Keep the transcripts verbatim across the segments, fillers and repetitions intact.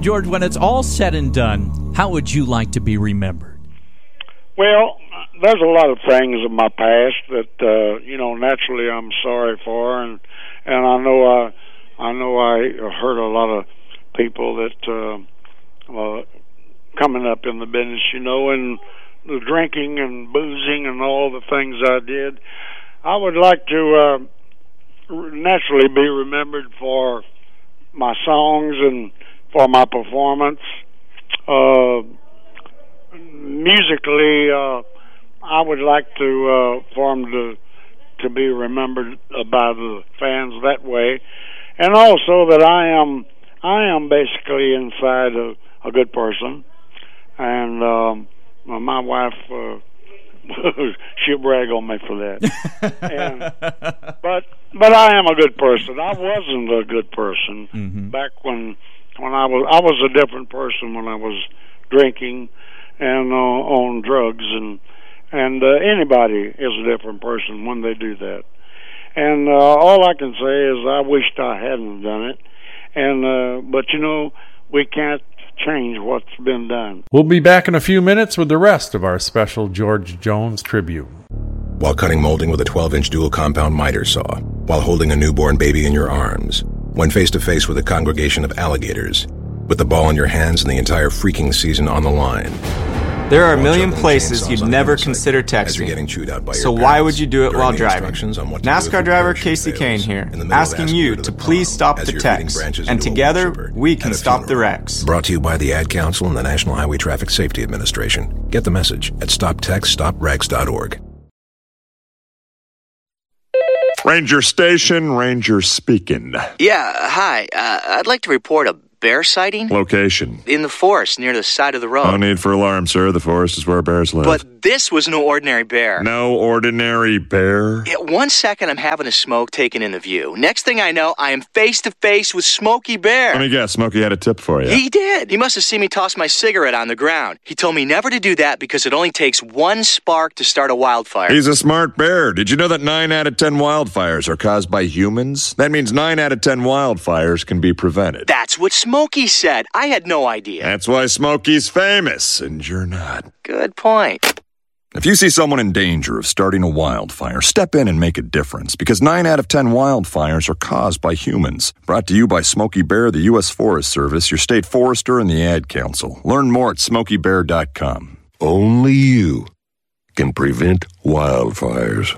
George, when it's all said and done, how would you like to be remembered? Well, there's a lot of things in my past that uh, you know naturally I'm sorry for, and and I know I I know I hurt a lot of people that uh, uh, coming up in the business, you know, and the drinking and boozing and all the things I did. I would like to uh, naturally be remembered for my songs and for my performance. Uh, musically, uh, I would like to uh, for them to to be remembered by the fans that way, and also that I am I am basically inside a, a good person, and um, my wife uh, she'll brag on me for that. and, but but I am a good person. I wasn't a good person mm-hmm. back when when I was I was a different person when I was drinking and uh, on drugs, and and uh, anybody is a different person when they do that. And uh, all I can say is I wished I hadn't done it. And uh, but you know, we can't change what's been done. We'll be back in a few minutes with the rest of our special George Jones tribute. While cutting molding with a twelve-inch dual compound miter saw, while holding a newborn baby in your arms, when face-to-face with a congregation of alligators, with the ball in your hands and the entire freaking season on the line. There are a million places you'd never consider texting, so why would you do it while driving? NASCAR driver Casey Kane here, asking you to please stop the text, and together we can stop the wrecks. Brought to you by the Ad Council and the National Highway Traffic Safety Administration. Get the message at stop text stop wrecks dot org. Ranger Station, Ranger speaking. Yeah, hi. Uh, I'd like to report a bear sighting. Location? In the forest near the side of the road. No need for alarm, sir. The forest is where bears live. But this was no ordinary bear. No ordinary bear? Yeah, one second I'm having a smoke taken in the view. Next thing I know, I am face to face with Smokey Bear. Let me guess, Smokey had a tip for you. He did. He must have seen me toss my cigarette on the ground. He told me never to do that because it only takes one spark to start a wildfire. He's a smart bear. Did you know that nine out of ten wildfires are caused by humans? That means nine out of ten wildfires can be prevented. That's what Smokey said. I had no idea. That's why Smokey's famous, and you're not. Good point. If you see someone in danger of starting a wildfire, step in and make a difference, because nine out of ten wildfires are caused by humans. Brought to you by Smokey Bear, the U S Forest Service, your state forester, and the Ad Council. Learn more at smokey bear dot com. Only you can prevent wildfires.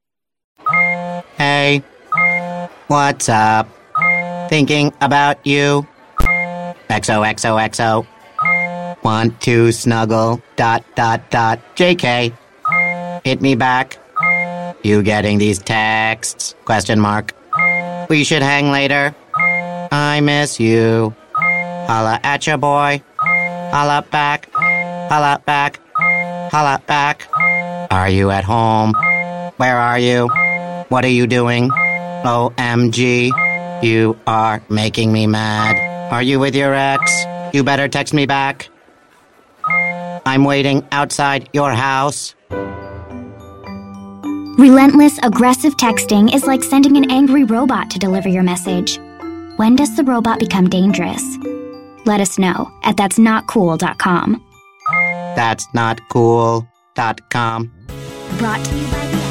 Hey, what's up? Thinking about you. X O X O X O. Want to snuggle, dot, dot, dot, J K. Hit me back. You getting these texts? Question mark. We should hang later. I miss you. Holla at ya, boy. Holla back. Holla back. Holla back. Are you at home? Where are you? What are you doing? O M G. You are making me mad. Are you with your ex? You better text me back. I'm waiting outside your house. Relentless, aggressive texting is like sending an angry robot to deliver your message. When does the robot become dangerous? Let us know at that's not cool dot com. That's not cool dot com. Brought to you by the